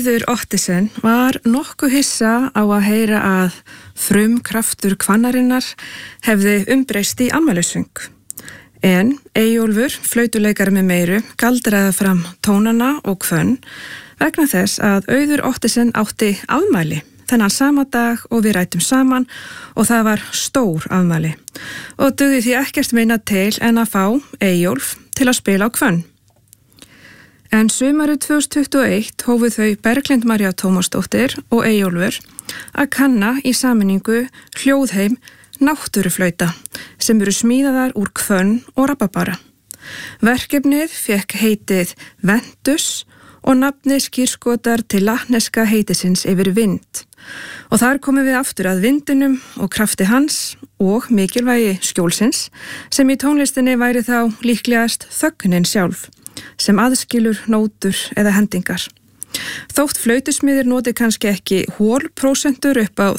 Auður Ottesen var nokkuð hissa á að heyra að frumkraftur kvannarinnar hefði umbreyst í afmælissöng. En Eyjólfur, flautuleikari með meiru, galdraði fram tónana og hvönn vegna þess að Auður Ottesen átti afmæli þennan sama dag og við rættum saman og það var stór afmæli og dugði því ekkert minna til en að fá Eyjólf til að spila á hvönn. En sumarið 2021 hófu þau Berglind María Tómasdóttir og Eyjólfur að kanna í sameiningu hljóðheim náttúruflauta sem eru smíðaðar úr hvönn og rabarbara. Verkefnið fékk heitið Ventus og nafnið skírskotar til latneska heitisins yfir vind. Og þar komum við aftur að vindinum og krafti hans og mikilvægi skjólsins sem í tónlistinni væri þá líklegast þögnin sjálf sem aðskilur nótur eða hendingar. Þótt flautusmiðir noti kannski ekki hólprósentur upp á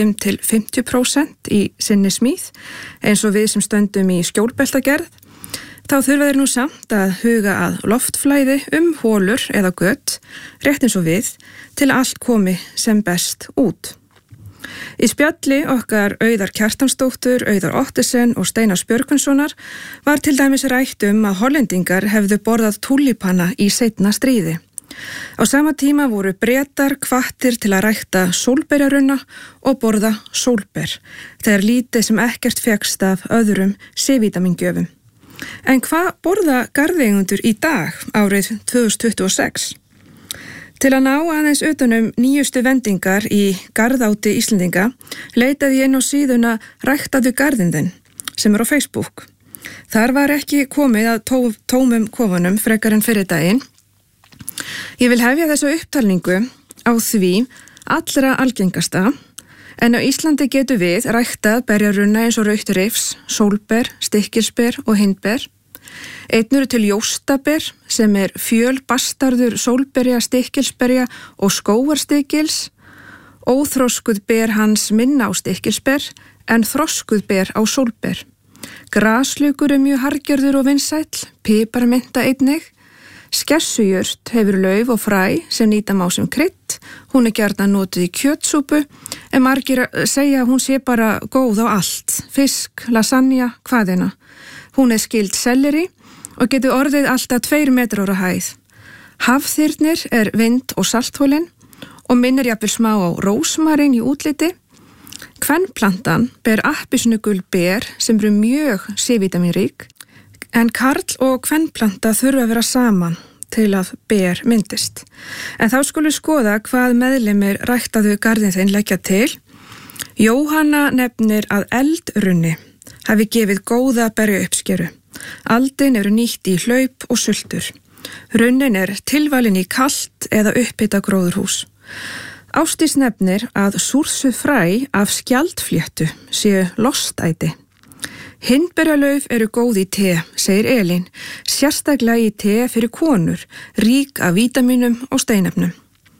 35–50% í sinni smíð eins og við sem stöndum í skjólbeltagerð, þá þurfa þeir nú samt að huga að loftflæði hólur eða gött, rétt eins og við, til að allt komi sem best út. Í spjalli okkar Auðar Kjartansdóttur, Auðar Ottesen og Steinars Björgvinssonar var til dæmis rætt að hollendingar hefðu borðað túlípana í seinna stríði. Á sama tíma voru Bretar hvattir til að rækta sólberjarunna og borða sólber, þegar lítið sem ekkert fékkst af öðrum C-vítamingjöfum. En hvað borða garðeigendur í dag árið 2026? Til að ná aðeins utanum nýjustu vendingar í garðáti Íslendinga leitaði ég inn á síðuna Ræktaðu garðinn þinn sem á Facebook. Þar var ekki komið að tómum kofunum frekar en fyrir daginn. Ég vil hefja þessu upptalningu á því allra algengasta, en á Íslandi getur við ræktað berjarunna eins og rautt rifs, sólber, stykkilsber og hindber. Einn eru til jóstaber sem fjölbastarður sólberja, stykkilsberja og skógarstykkils. Óþroskuð ber hans minna á stykkilsber en þroskuð ber á sólber. Graslukur mjög harðgerður og vinsæll, piparmynta einnig. Skessujurt hefur lauf og fræ sem nýta má sem krydd. Hún gjarnan notuð í kjötsúpu en margir segja að hún sé bara góð á allt. Fisk, lasagna, hvaðina. Hún skild selleri og getur orðið alltaf 2 metrar á hæð. Hafþyrnir vind- og salthólin og minnir jafnvel smá á rósmarín í útliti. Kvennplantan ber appelsínugul ber sem eru mjög C-vítamínrík, en karl og kvennplanta þurfa að vera saman til að ber myndist. En þá skulum skoða hvað meðlimir Ræktaðu garðinn þinn leggja til. Jóhanna nefnir að eldrunni hafi gefið góða berjauppskeru. Aldin eru nýtt í hlaup og sultur. Runnin tilvalin í kalt eða upphita gróðurhús. Ásdís nefnir að súrsuð fræ af skjaldfléttu séu lostæti. Hindberjalauf eru góð í te, segir Elín, sérstaklega í te fyrir konur, rík af vítamínum og steinefnum.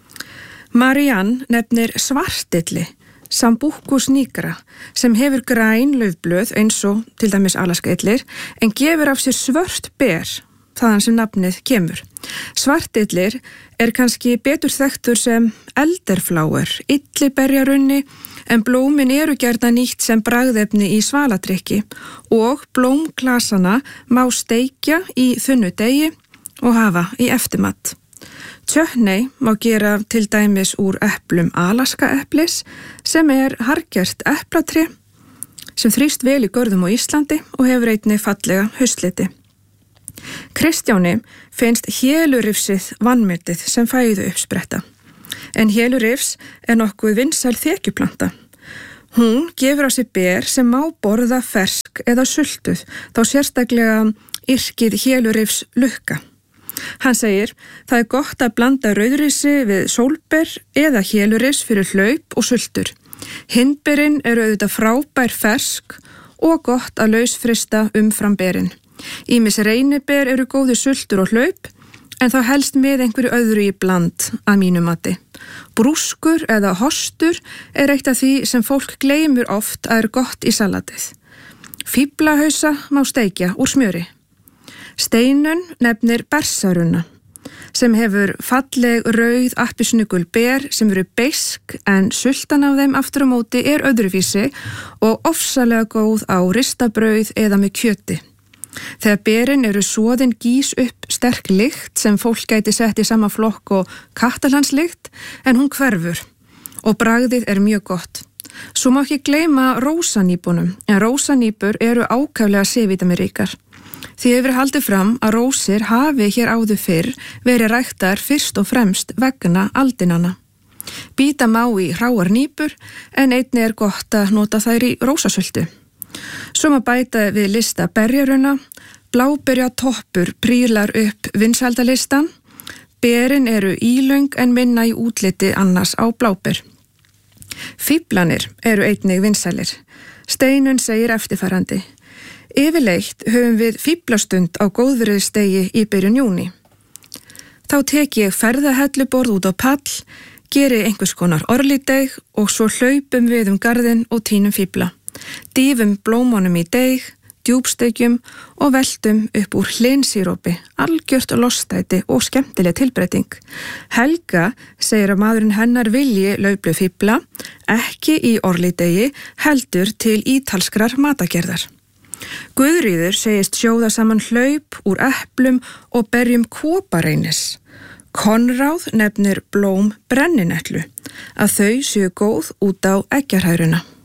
Marianne nefnir svartilli, Sambucus nigra, sem hefur græn laufblöð eins og til dæmis alaskaillir, en gefur af sér svört ber, þaðan sem nafnið kemur. Svartillir kannski betur þekktur sem elderflower, illiberjarunni, en blómin eru gjarnan nýtt sem bragðefni í svaladrykki og blómglasana má steikja í þunnu degi og hafa í eftirmat. Tjötnei má gera til dæmis úr eplum alaskaeplis sem harðgert eplatrí sem þrýst vel í görðum á Íslandi og hefur einnig fallega haustliti. Kristjáni finnst hélurifsið vanmetið sem fæðu uppspretta, en hélurifs nokkuð vinsæl þekjuplanta. Hún gefur á sig ber sem má borða fersk eða sultuð, þá sérstaklega yrkið hélurifs lukka. Hann segir, það gott að blanda rauðrisi við sólber eða hélurifs fyrir hlaup og sultur. Hindberin auðvitað frábær fersk og gott að lausfrista umfram berin. Ýmis reyniber eru góði sultur og hlaup, en þá helst með einhverju öðru í bland að mínu mati. Brúskur eða hostur eitt af því sem fólk gleymur oft að gott í salatið. Fíflahausa má steikja úr smjöri. Steinun nefnir bersarunna. sem hefur falleg rauð appelsínugul ber sem eru beisk en sultan af þeim aftur á móti öðruvísi og ofsalega góð á ristabrauð eða með kjöti. Þegar berin eru soðin gís upp sterk lykt sem fólk gæti sett í sama flokk og kattarlandslykt en hún hverfur og bragðið mjög gott. Svo má ekki gleyma rósanýpunum en rósanýpur eru ákaflega C-vitaminríkar. Því hefur haldið fram að rósir hafi hér áður fyrr verið ræktar fyrst og fremst vegna aldinanna. Bíta má í hráar nýpur en einnig gott að nota þær í rósasöldu. Svo má bæta við lista berjaruna, bláberja toppur prílar upp vinsældalistan, berin eru ílöng en minna í útliti annars á bláber. Fíflanir eru einnig vinsælir. Steinun segir eftirfarandi. Yfirleitt höfum við fíflastund á góðviðrisdegi í byrjun júní. Þá tek ég ferðahelluborð út á pall, geri einhvers konar orlídeig og svo hlaupum við garðinn og tínum fífla. Dýfum blómunum í deig, djúpsteikjum og veltum upp úr hlynsírópi, algjört lostæti og skemmtileg tilbreyting. Helga segir að maðurinn hennar vilji lauplu fífla, ekki í orlídegi, heldur til ítalskrar matagerðar. Guðríður segist sjóða saman hlaup úr eplum og berjum kopareynis. Konráð nefnir blóm brenninetlu, að þau séu góð út á eggjarhæruna.